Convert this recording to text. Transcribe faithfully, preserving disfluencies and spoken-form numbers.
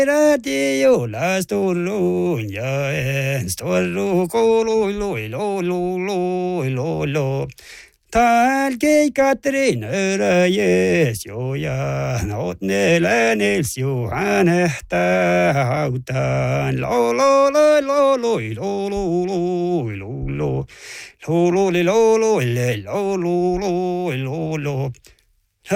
Radio la storro ja en storro kolo lo lo lo lo lo lo tal que Katrin era yes yo ya no ne la ne sio anehta hautan lo lo lo lo lo lo lo lo lo lo lo lo lo lo lo lo lo lo